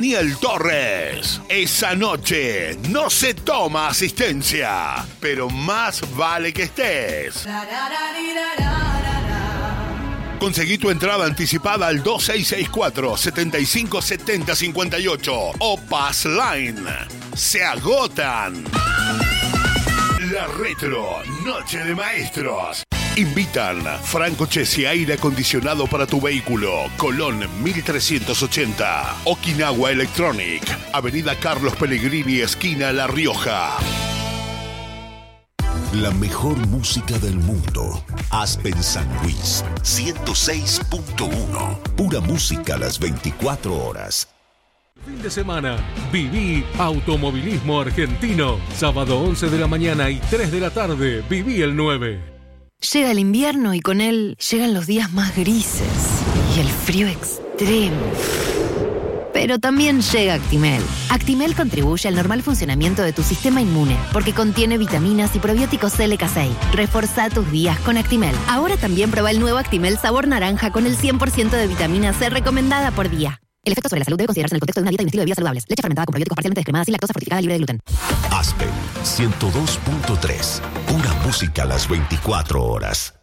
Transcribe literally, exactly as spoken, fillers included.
Daniel Torres. Esa noche no se toma asistencia, pero más vale que estés. Conseguí tu entrada anticipada al dos seis seis cuatro, siete cinco siete cero cinco ocho o Pass Line. Se agotan. La Retro Noche de Maestros. Invitan Franco Chesi, aire acondicionado para tu vehículo, Colón mil trescientos ochenta. Okinawa Electronic, Avenida Carlos Pellegrini, esquina La Rioja. La mejor música del mundo. Aspen San Luis, ciento seis punto uno. Pura música las veinticuatro horas. Fin de semana, viví Automovilismo Argentino. Sábado once de la mañana y tres de la tarde, viví el nueve. Llega el invierno y con él llegan los días más grises y el frío extremo. Pero también llega Actimel. Actimel contribuye al normal funcionamiento de tu sistema inmune porque contiene vitaminas y probióticos L K seis. Reforzá tus días con Actimel. Ahora también prueba el nuevo Actimel sabor naranja con el cien por ciento de vitamina C recomendada por día. El efecto sobre la salud debe considerarse en el contexto de una dieta y un estilo de vida saludables. Leche fermentada con probióticos parcialmente descremada sin lactosa, fortificada, libre de gluten. Aspen ciento dos punto tres. Pura música las veinticuatro horas.